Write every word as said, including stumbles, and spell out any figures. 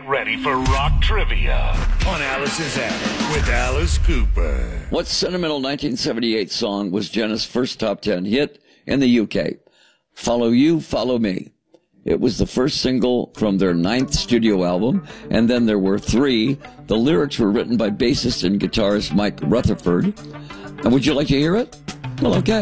Get ready for rock trivia on Alice's Attic with Alice Cooper. What sentimental nineteen seventy-eight song was Jenna's first top ten hit in the U K? Follow You, Follow Me. It was the first single from their ninth studio album, and then there were three. The lyrics were written by bassist and guitarist Mike Rutherford. And would you like to hear it? Well, okay.